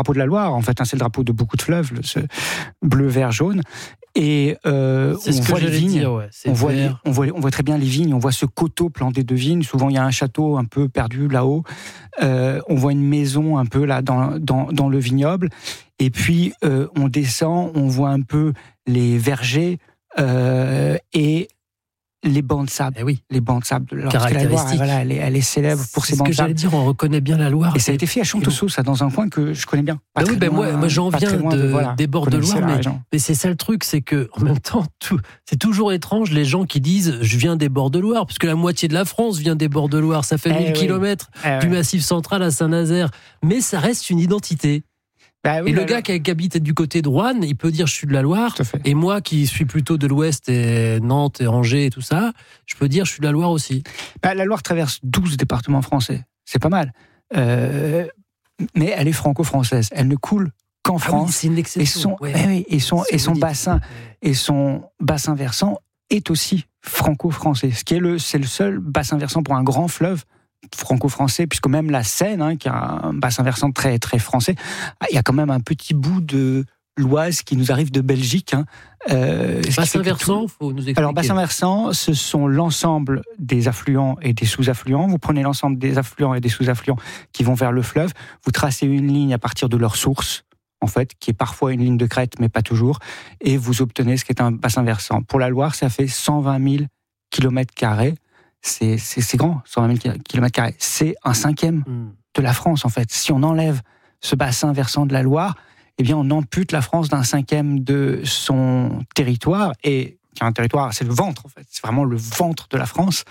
drapeau de la Loire, en fait, c'est le drapeau de beaucoup de fleuves, ce bleu, vert, jaune. Et on voit les vignes, on voit très bien les vignes, on voit ce coteau planté de vignes, souvent il y a un château un peu perdu là-haut, on voit une maison un peu là dans le vignoble, et puis on descend, on voit un peu les vergers et les bancs de sable. Les bancs de sable. La Loire, elle est célèbre pour ses bancs de sable. C'est ce que j'allais dire, on reconnaît bien la Loire. Et ça a été fait à Chanteceau, ça, dans un coin que je connais bien. Moi j'en viens des bords de Loire, mais c'est ça le truc, c'est que en même temps, c'est toujours étrange les gens qui disent je viens des bords de Loire, parce que la moitié de la France vient des bords de Loire, ça fait 1000 kilomètres du Massif central à Saint-Nazaire, mais ça reste une identité. Et le gars qui habite du côté de Roanne, il peut dire je suis de la Loire, et moi qui suis plutôt de l'Ouest, et Nantes et Angers et tout ça, je peux dire je suis de la Loire aussi. La Loire traverse 12 départements français, c'est pas mal. Mais elle est franco-française, elle ne coule qu'en France. C'est une exception. Et son bassin versant est aussi franco-français, c'est le seul bassin versant pour un grand fleuve franco-français, puisque même la Seine, qui a un bassin versant très, très français, il y a quand même un petit bout de l'Oise qui nous arrive de Belgique. Bassin versant, faut nous expliquer. Alors, bassin versant, ce sont l'ensemble des affluents et des sous-affluents. Vous prenez l'ensemble des affluents et des sous-affluents qui vont vers le fleuve, vous tracez une ligne à partir de leur source, en fait, qui est parfois une ligne de crête, mais pas toujours, et vous obtenez ce qui est un bassin versant. Pour la Loire, ça fait 120 000 km². C'est grand, 120 000 km². C'est un cinquième de la France, en fait. Si on enlève ce bassin versant de la Loire, eh bien, on ampute la France d'un cinquième de son territoire. Et un territoire, c'est le ventre, en fait. C'est vraiment le ventre de la France.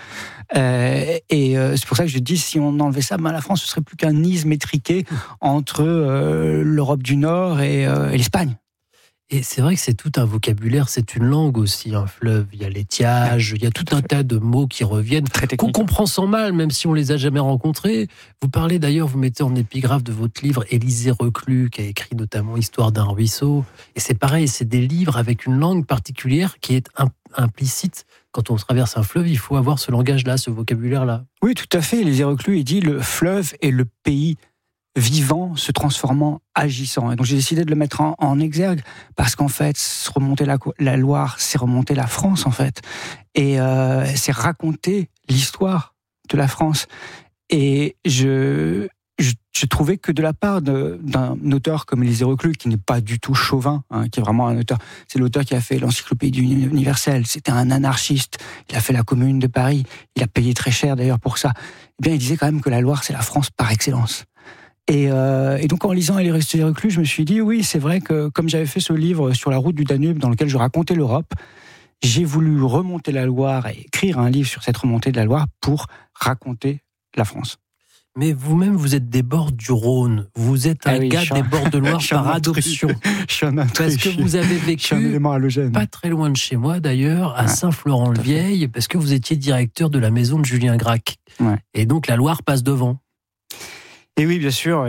C'est pour ça que je dis, si on enlevait ça, la France, ce serait plus qu'un isthme étriqué entre l'Europe du Nord et l'Espagne. Et c'est vrai que c'est tout un vocabulaire, c'est une langue aussi, un fleuve. Il y a l'étiage, il y a tout un tas de mots qui reviennent, qu'on comprend sans mal, même si on les a jamais rencontrés. Vous parlez d'ailleurs, vous mettez en épigraphe de votre livre Élisée Reclus, qui a écrit notamment Histoire d'un ruisseau. Et c'est pareil, c'est des livres avec une langue particulière qui est implicite. Quand on traverse un fleuve, il faut avoir ce langage-là, ce vocabulaire-là. Oui, tout à fait. Élisée Reclus, il dit le fleuve est le pays vivant, se transformant, agissant. Et donc j'ai décidé de le mettre en exergue, parce qu'en fait, remonter la Loire, c'est remonter la France, en fait. Et c'est raconter l'histoire de la France. Et je trouvais que de la part d'un auteur comme Élisée Reclus, qui n'est pas du tout chauvin, qui est vraiment un auteur, c'est l'auteur qui a fait l'Encyclopédie universelle, c'était un anarchiste, il a fait la Commune de Paris, il a payé très cher d'ailleurs pour ça. Eh bien, il disait quand même que la Loire, c'est la France par excellence. Et donc en lisant Élisée Reclus, je me suis dit, oui, c'est vrai que comme j'avais fait ce livre sur la route du Danube dans lequel je racontais l'Europe, j'ai voulu remonter la Loire et écrire un livre sur cette remontée de la Loire pour raconter la France. Mais vous-même, vous êtes des bords du Rhône. Vous êtes un gars des bords de Loire par adoption. Je suis un intrus. Parce que vous avez vécu, pas très loin de chez moi d'ailleurs, à Saint-Florent-le-Vieil, parce que vous étiez directeur de la maison de Julien Gracq. Ouais. Et donc la Loire passe devant. Et oui, bien sûr.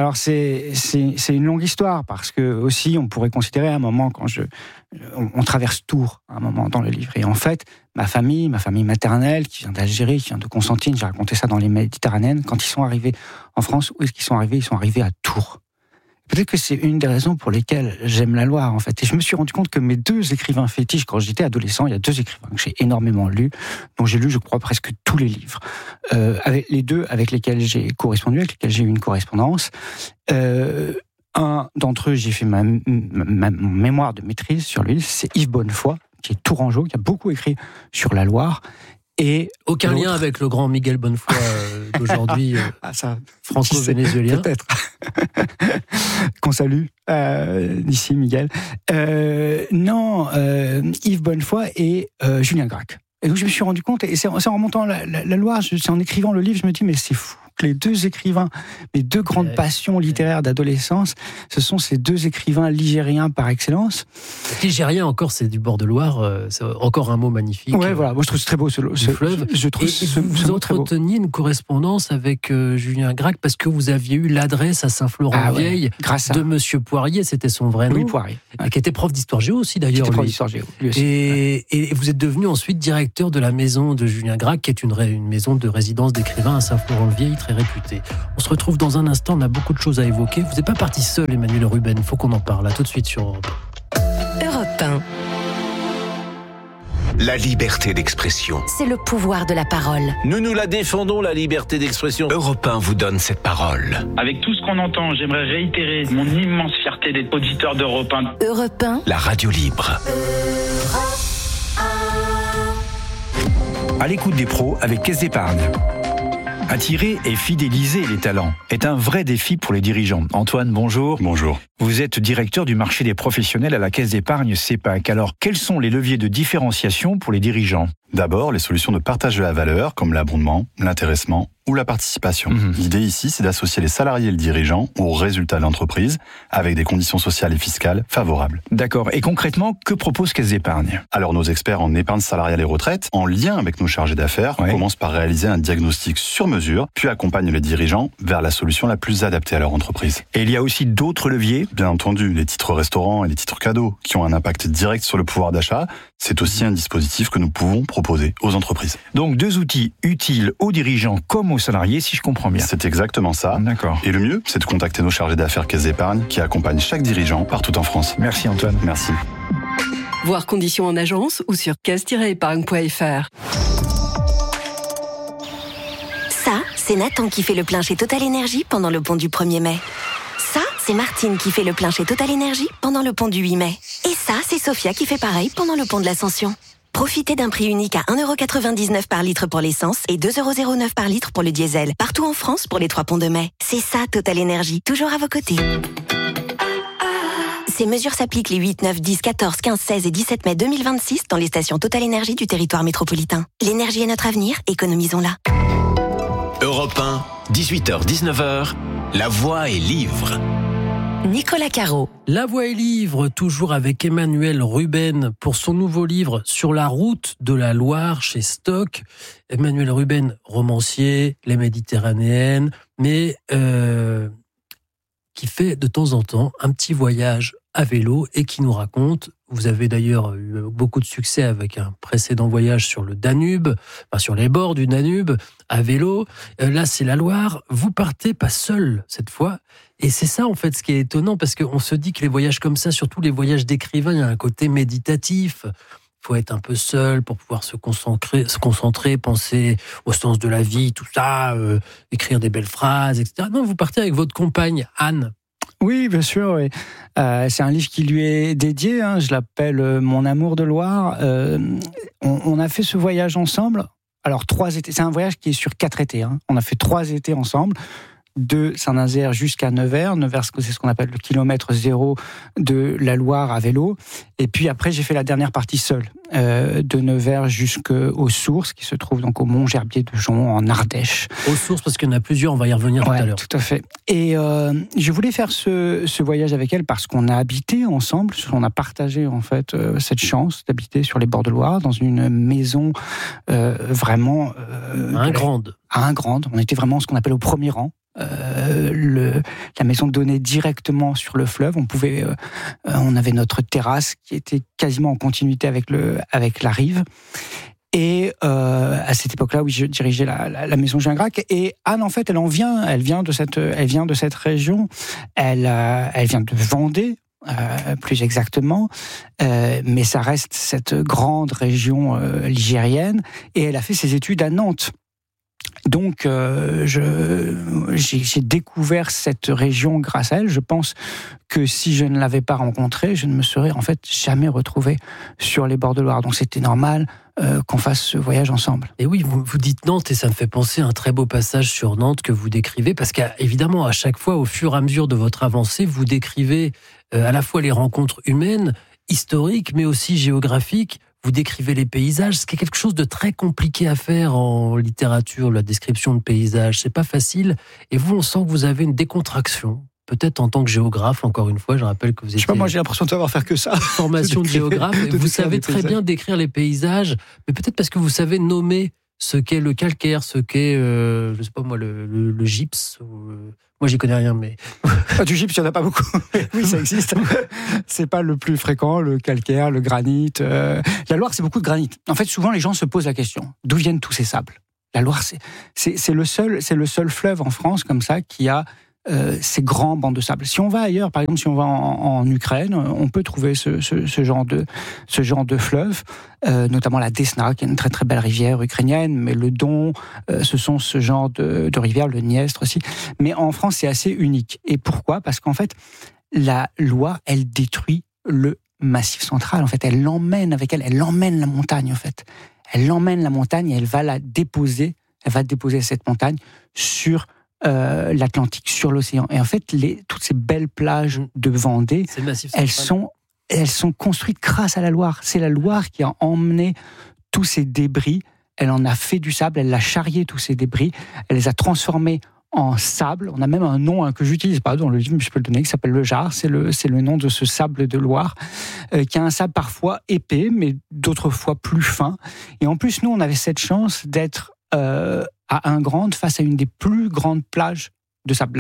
C'est une longue histoire, parce que aussi on pourrait considérer à un moment, on traverse Tours à un moment dans le livre, et en fait ma famille maternelle qui vient d'Algérie, qui vient de Constantine, j'ai raconté ça dans les Méditerranéennes, quand ils sont arrivés en France, où est-ce qu'ils sont arrivés ? Ils sont arrivés à Tours. Peut-être que c'est une des raisons pour lesquelles j'aime la Loire, en fait. Et je me suis rendu compte que mes deux écrivains fétiches, quand j'étais adolescent, il y a deux écrivains que j'ai énormément lus, dont j'ai lu, je crois, presque tous les livres. Avec les deux avec lesquels j'ai correspondu, avec lesquels j'ai eu une correspondance. Un d'entre eux, j'ai fait ma mémoire de maîtrise sur lui, c'est Yves Bonnefoy, qui est tourangeau, qui a beaucoup écrit sur la Loire. Et aucun lien avec le grand Miguel Bonnefoy d'aujourd'hui, franco-vénézuélien. Peut-être. Qu'on salue d'ici, Miguel. Non, Yves Bonnefoy et Julien Gracq. Et donc je me suis rendu compte, et c'est en remontant la Loire, c'est en écrivant le livre, je me dis, mais c'est fou que les deux écrivains, mes deux grandes passions littéraires d'adolescence, ce sont ces deux écrivains ligériens par excellence. Ligérien encore, c'est du bord de Loire, c'est encore un mot magnifique. Ouais, voilà, moi je trouve c'est très beau ce fleuve. Je trouve vous entreteniez une correspondance avec Julien Gracq parce que vous aviez eu l'adresse à Saint-Florent-le-Vieil de Monsieur Poirier, c'était son vrai nom. Oui, Poirier. Qui était prof d'histoire géo aussi d'ailleurs. Qui était prof d'histoire géo, lui aussi. Et vous êtes devenu ensuite directeur de la maison de Julien Gracq, qui est une maison de résidence d'écrivains à Saint-Florent-le-Vieil, très réputé. On se retrouve dans un instant, on a beaucoup de choses à évoquer. Vous n'êtes pas parti seul, Emmanuel Ruben, il faut qu'on en parle. À tout de suite sur Europe 1. La liberté d'expression. C'est le pouvoir de la parole. Nous la défendons, la liberté d'expression. Europe 1 vous donne cette parole. Avec tout ce qu'on entend, j'aimerais réitérer mon immense fierté d'être auditeur d'Europe 1. Europe 1. La radio libre. À l'écoute des pros avec Caisse d'Épargne. Attirer et fidéliser les talents est un vrai défi pour les dirigeants. Antoine, bonjour. Bonjour. Vous êtes directeur du marché des professionnels à la Caisse d'Épargne CEPAC. Alors, quels sont les leviers de différenciation pour les dirigeants ? D'abord, les solutions de partage de la valeur, comme l'abondement, l'intéressement ou la participation. L'idée ici, c'est d'associer les salariés et le dirigeant aux résultats de l'entreprise, avec des conditions sociales et fiscales favorables. D'accord. Et concrètement, que propose Caisse d'Épargne ? Alors, nos experts en épargne salariale et retraite, en lien avec nos chargés d'affaires, commencent par réaliser un diagnostic sur mesure, puis accompagnent les dirigeants vers la solution la plus adaptée à leur entreprise. Et il y a aussi d'autres leviers ? Bien entendu, les titres restaurants et les titres cadeaux, qui ont un impact direct sur le pouvoir d'achat, c'est aussi un dispositif que nous pouvons proposer aux entreprises. Donc 2 outils utiles aux dirigeants comme aux salariés, si je comprends bien. C'est exactement ça. D'accord. Et le mieux, c'est de contacter nos chargés d'affaires Caisse d'Épargne qui accompagnent chaque dirigeant partout en France. Merci Antoine. Merci. Voir conditions en agence ou sur caisse-épargne.fr. Ça, c'est Nathan qui fait le plein chez Total Énergie pendant le pont du 1er mai. Ça, c'est Martine qui fait le plein chez Total Énergie pendant le pont du 8 mai. Et ça, c'est Sophia qui fait pareil pendant le pont de l'Ascension. Profitez d'un prix unique à 1,99€ par litre pour l'essence et 2,09€ par litre pour le diesel. Partout en France pour les 3 ponts de mai. C'est ça, Total Énergie. Toujours à vos côtés. Ces mesures s'appliquent les 8, 9, 10, 14, 15, 16 et 17 mai 2026 dans les stations Total Énergie du territoire métropolitain. L'énergie est notre avenir, économisons-la. Europe 1, 18h-19h, La Voix est livre. Nicolas Caro. La Voix est livre, toujours avec Emmanuel Ruben pour son nouveau livre Sur la route de la Loire chez Stock. Emmanuel Ruben, romancier, les Méditerranéennes, mais qui fait de temps en temps un petit voyage à vélo et qui nous raconte, vous avez d'ailleurs eu beaucoup de succès avec un précédent voyage sur le Danube, enfin sur les bords du Danube, à vélo. Là, c'est la Loire. Vous partez pas seul cette fois. Et c'est ça, en fait, ce qui est étonnant, parce qu'on se dit que les voyages comme ça, surtout les voyages d'écrivains, il y a un côté méditatif. Il faut être un peu seul pour pouvoir se concentrer, penser au sens de la vie, tout ça, écrire des belles phrases, etc. Non, vous partez avec votre compagne, Anne. Oui, bien sûr. Oui. C'est un livre qui lui est dédié. Je l'appelle Mon amour de Loire. On a fait ce voyage ensemble. Alors, 3 étés. C'est un voyage qui est sur 4 étés. On a fait 3 étés ensemble. De Saint-Nazaire jusqu'à Nevers. Nevers, c'est ce qu'on appelle le kilomètre zéro de la Loire à vélo. Et puis après, j'ai fait la dernière partie seule, de Nevers jusqu'aux sources, qui se trouvent donc au Mont Gerbier de Jonc, en Ardèche. Aux sources, parce qu'il y en a plusieurs, on va y revenir tout à l'heure. Tout à fait. Et je voulais faire ce voyage avec elle parce qu'on a habité ensemble, on a partagé en fait cette chance d'habiter sur les bords de Loire, dans une maison vraiment... grande. On était vraiment ce qu'on appelle au premier rang. La maison donnait directement sur le fleuve. On avait notre terrasse qui était quasiment en continuité avec la rive. Et à cette époque-là, oui, je dirigeais la maison Gingras. Et Anne, en fait, elle vient de cette région. Elle vient de Vendée. Plus exactement, mais ça reste cette grande région ligérienne. Et elle a fait ses études à Nantes. Donc, j'ai découvert cette région grâce à elle. Je pense que si je ne l'avais pas rencontrée, je ne me serais en fait jamais retrouvé sur les bords de Loire. Donc, c'était normal qu'on fasse ce voyage ensemble. Et oui, vous dites Nantes, et ça me fait penser à un très beau passage sur Nantes que vous décrivez, parce qu'évidemment, à chaque fois, au fur et à mesure de votre avancée, vous décrivez à la fois les rencontres humaines, historiques, mais aussi géographiques. Vous décrivez les paysages, ce qui est quelque chose de très compliqué à faire en littérature, la description de paysages, c'est pas facile. Et vous, on sent que vous avez une décontraction. Peut-être en tant que géographe, encore une fois, je rappelle que vous étiez... Je sais pas, moi j'ai l'impression de savoir faire que ça. Formation de géographe, et vous savez très bien décrire les paysages, mais peut-être parce que vous savez nommer ce qu'est le calcaire, ce qu'est, je sais pas moi, le gypse. Moi, j'y connais rien, mais... Du gypse, il n'y en a pas beaucoup. Oui, ça existe. C'est pas le plus fréquent, le calcaire, le granit. La Loire, c'est beaucoup de granit. En fait, souvent, les gens se posent la question, d'où viennent tous ces sables ? La Loire, c'est le seul fleuve en France comme ça qui a ces grands bancs de sable. Si on va ailleurs, par exemple, si on va en Ukraine, on peut trouver ce genre de fleuve, notamment la Desna, qui est une très très belle rivière ukrainienne, mais le Don, ce sont ce genre de rivières, le Dniestre aussi. Mais en France, c'est assez unique. Et pourquoi ? Parce qu'en fait, la Loire, elle détruit le Massif central. En fait, elle l'emmène avec elle. Elle emmène la montagne, en fait. Elle emmène la montagne et elle va la déposer. Elle va déposer cette montagne sur l'Atlantique, sur l'océan. Et en fait, toutes ces belles plages de Vendée, elles sont construites grâce à la Loire. C'est la Loire qui a emmené tous ces débris. Elle en a fait du sable, elle a charrié tous ces débris, elle les a transformés en sable. On a même un nom que j'utilise pas dans le livre, mais je peux le donner, qui s'appelle le Jard. C'est le nom de ce sable de Loire, qui a un sable parfois épais, mais d'autres fois plus fin. Et en plus, nous, on avait cette chance d'être à Ingrande, face à une des plus grandes plages de sable.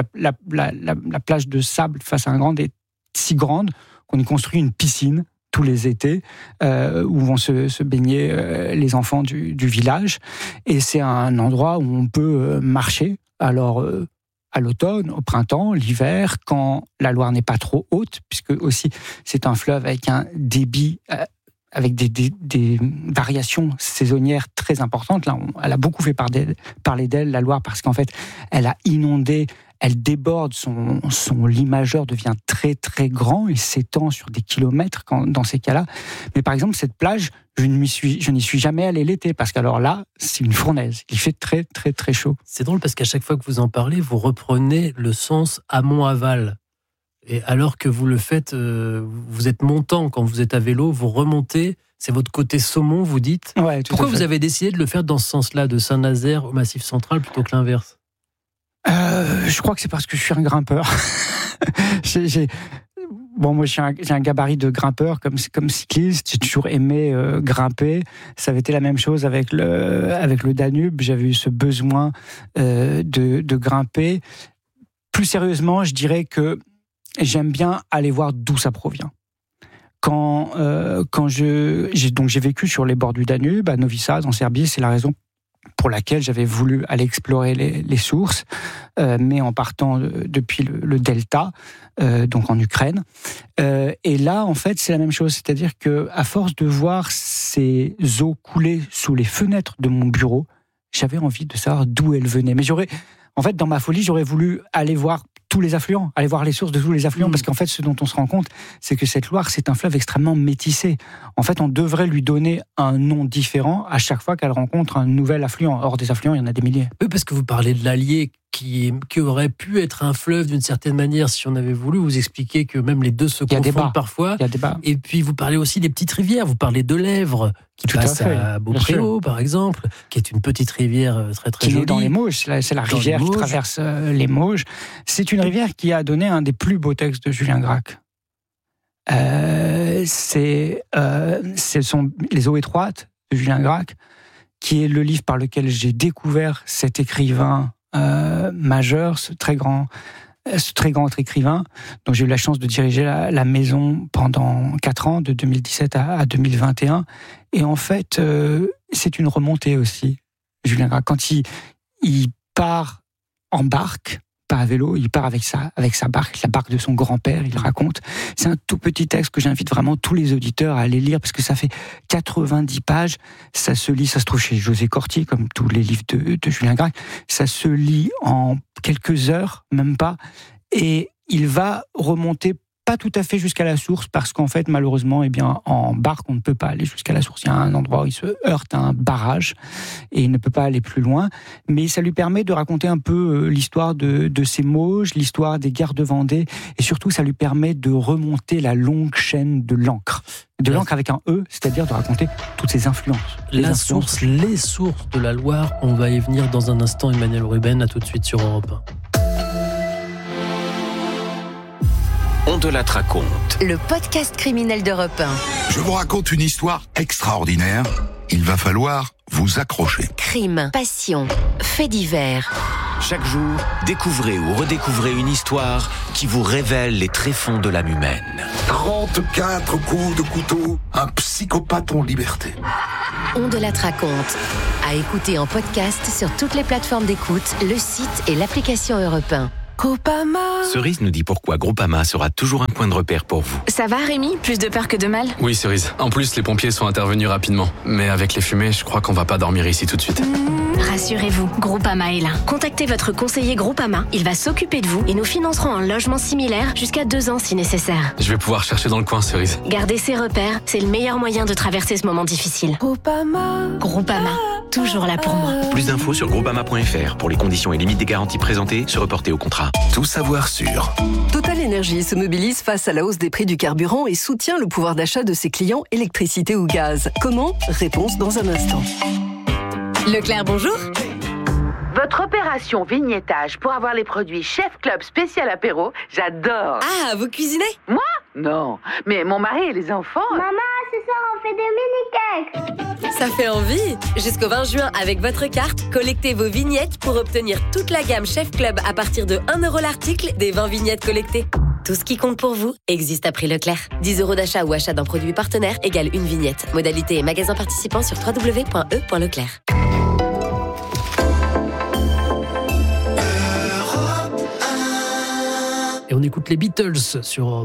La plage de sable face à Ingrande est si grande qu'on y construit une piscine tous les étés où vont se baigner les enfants du village. Et c'est un endroit où on peut marcher. Alors, à l'automne, au printemps, l'hiver, quand la Loire n'est pas trop haute, puisque aussi c'est un fleuve avec un débit avec des variations saisonnières très importantes. Là, elle a beaucoup fait parler d'elle, la Loire, parce qu'en fait, elle a inondé, elle déborde, son lit majeur devient très très grand, il s'étend sur des kilomètres dans ces cas-là. Mais par exemple, cette plage, je n'y suis jamais allé l'été, parce qu'alors là, c'est une fournaise. Il fait très très très chaud. C'est drôle parce qu'à chaque fois que vous en parlez, vous reprenez le sens amont-aval. Et alors que vous le faites, vous êtes montant quand vous êtes à vélo, vous remontez, c'est votre côté saumon, vous dites. Ouais, pourquoi vous avez décidé de le faire dans ce sens-là, de Saint-Nazaire au Massif central plutôt que l'inverse ? Je crois que c'est parce que je suis un grimpeur. Moi, j'ai un gabarit de grimpeur comme cycliste. J'ai toujours aimé grimper. Ça avait été la même chose avec le Danube. J'avais eu ce besoin de grimper. Plus sérieusement, je dirais que j'aime bien aller voir d'où ça provient. Quand j'ai vécu sur les bords du Danube, à Novi Sad, en Serbie, c'est la raison pour laquelle j'avais voulu aller explorer les sources, mais en partant depuis le delta, donc en Ukraine. Et là, en fait, c'est la même chose. C'est-à-dire qu'à force de voir ces eaux couler sous les fenêtres de mon bureau, j'avais envie de savoir d'où elles venaient. Mais dans ma folie, j'aurais voulu aller voir tous les affluents, aller voir les sources de tous les affluents, parce qu'en fait, ce dont on se rend compte, c'est que cette Loire, c'est un fleuve extrêmement métissé. En fait, on devrait lui donner un nom différent à chaque fois qu'elle rencontre un nouvel affluent. Or, des affluents, il y en a des milliers. Oui, parce que vous parlez de l'Allier, qui aurait pu être un fleuve d'une certaine manière si on avait voulu. Vous expliquez que même les deux se confondent parfois. Il y a débat. Et puis, vous parlez aussi des petites rivières. Vous parlez de l'Èvre, qui passe à Beaupréau, par exemple, qui est une petite rivière très très jolie. Qui est dans les Mauges. C'est la rivière qui traverse les Mauges. C'est une rivière qui a donné un des plus beaux textes de Julien Gracq. Ce sont Les eaux étroites de Julien Gracq, qui est le livre par lequel j'ai découvert cet écrivain majeur, ce très grand écrivain. Donc j'ai eu la chance de diriger la maison pendant 4 ans, de 2017 à 2021. Et en fait, c'est une remontée aussi, Julien Gracq. Quand il part en barque, pas à vélo, il part avec sa barque, la barque de son grand-père, il raconte. C'est un tout petit texte que j'invite vraiment tous les auditeurs à aller lire, parce que ça fait 90 pages, ça se lit, ça se trouve chez José Corti, comme tous les livres de Julien Gracq, ça se lit en quelques heures, même pas, et il va remonter pas tout à fait jusqu'à la source, parce qu'en fait, malheureusement, en barque, on ne peut pas aller jusqu'à la source. Il y a un endroit où il se heurte à un barrage et il ne peut pas aller plus loin. Mais ça lui permet de raconter un peu l'histoire de ces Mauges, l'histoire des guerres de Vendée, et surtout, ça lui permet de remonter la longue chaîne de l'encre. De l'encre avec un E, c'est-à-dire de raconter toutes ces influences. Les sources de la Loire, on va y venir dans un instant. Emmanuel Ruben, à tout de suite sur Europe 1. On te la raconte. Le podcast criminel d'Europe 1. Je vous raconte une histoire extraordinaire. Il va falloir vous accrocher. Crime, passion, faits divers. Chaque jour, découvrez ou redécouvrez une histoire qui vous révèle les tréfonds de l'âme humaine. 34 coups de couteau, un psychopathe en liberté. On de la raconte. À écouter en podcast sur toutes les plateformes d'écoute, le site et l'application Europe 1. Groupama. Cerise nous dit pourquoi Groupama sera toujours un point de repère pour vous. Ça va Rémi ? Plus de peur que de mal ? Oui Cerise. En plus les pompiers sont intervenus rapidement. Mais avec les fumées, je crois qu'on va pas dormir ici tout de suite. Rassurez-vous, Groupama est là. Contactez votre conseiller Groupama, il va s'occuper de vous et nous financerons un logement similaire jusqu'à 2 ans si nécessaire. Je vais pouvoir chercher dans le coin Cerise. Gardez ses repères, c'est le meilleur moyen de traverser ce moment difficile. Groupama, toujours là pour moi. Plus d'infos sur groupama.fr pour les conditions et limites des garanties présentées, se reporter au contrat. Tout savoir sur Total Energy se mobilise face à la hausse des prix du carburant et soutient le pouvoir d'achat de ses clients électricité ou gaz. Comment ? Réponse dans un instant. Leclerc, bonjour. Votre opération vignettage pour avoir les produits Chef Club spécial apéro, j'adore. Ah, vous cuisinez ? Moi ? Non, mais mon mari et les enfants... Maman, ce soir on fait des mini-cakes. Ça fait envie. Jusqu'au 20 juin, avec votre carte, collectez vos vignettes pour obtenir toute la gamme Chef Club à partir de 1 € l'article des 20 vignettes collectées. Tout ce qui compte pour vous existe à prix Leclerc. 10 € d'achat ou achat d'un produit partenaire égale une vignette. Modalité et magasin participant sur www.e.leclerc. Et on écoute les Beatles sur